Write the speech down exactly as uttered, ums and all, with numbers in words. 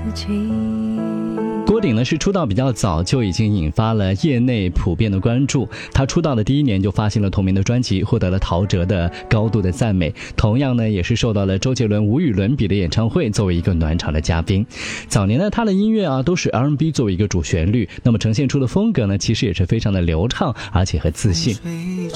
郭顶呢是出道比较早，就已经引发了业内普遍的关注。他出道的第一年就发行了同名的专辑，获得了陶喆的高度的赞美。同样呢，也是受到了周杰伦无与伦比的演唱会作为一个暖场的嘉宾。早年呢，他的音乐啊都是 R and B 作为一个主旋律，那么呈现出的风格呢，其实也是非常的流畅，而且和自信。